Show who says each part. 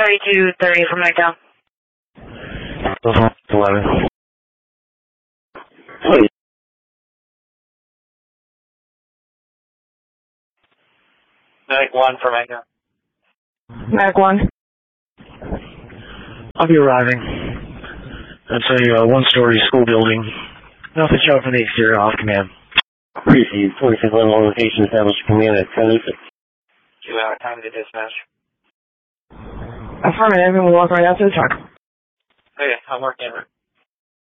Speaker 1: 3230 from Nighttown.
Speaker 2: 11.
Speaker 3: Please.
Speaker 4: Medic 1 from Nighttown.
Speaker 1: Medic 1.
Speaker 2: I'll be arriving. It's a one-story school building. Nothing showing from the exterior, off command.
Speaker 3: Received 26 level location established command at 10.
Speaker 4: 2 hour time to dispatch.
Speaker 1: Affirmative, and we'll walk right out to the truck.
Speaker 4: Okay, I'm working.